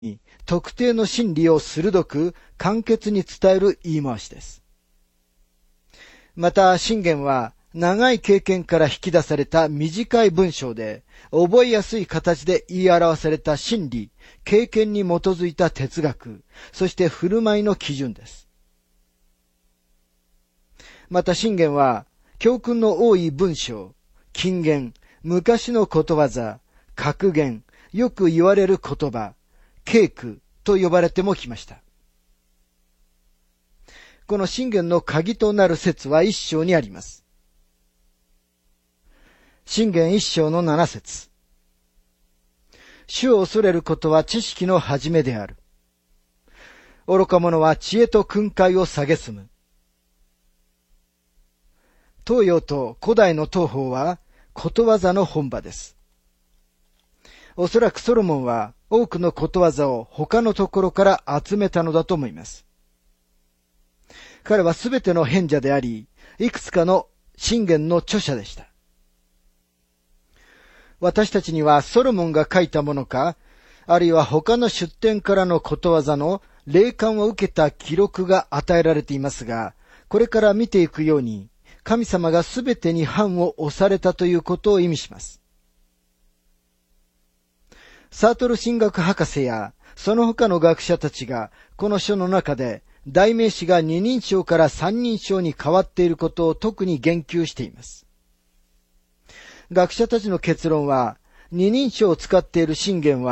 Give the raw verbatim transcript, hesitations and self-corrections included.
特定の真理を鋭く簡潔に伝える言い回しです。また箴言は長い経験から引き出された短い文章で覚えやすい形で言い表された真理、経験に基づいた哲学、そして振る舞いの基準です。また箴言は教訓の多い文章、金言、昔のことわざ、格言、よく言われる言葉、警句と呼ばれてもきました。この箴言の鍵となる説は一章にあります。箴言一章の七節。主を恐れることは知識の始めである。愚か者は知恵と訓戒を蔑む。東洋と古代の東方はことわざの本場です。おそらくソロモンは多くのことわざを他のところから集めたのだと思います。彼はすべての賢者であり、いくつかの箴言の著者でした。私たちにはソロモンが書いたものか、あるいは他の出典からのことわざの霊感を受けた記録が与えられていますが、これから見ていくように、神様がすべてに判を押されたということを意味します。サートル神学博士やその他の学者たちがこの書の中で代名詞が二人称から三人称に変わっていることを特に言及しています。学者たちの結論は、二人称を使っている箴言は